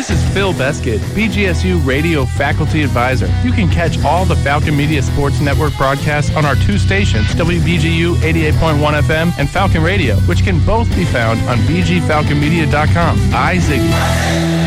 This is Phil Beskid, BGSU Radio Faculty Advisor. You can catch all the Falcon Media Sports Network broadcasts on our two stations, WBGU 88.1 FM and Falcon Radio, which can both be found on bgfalconmedia.com. Ziggy.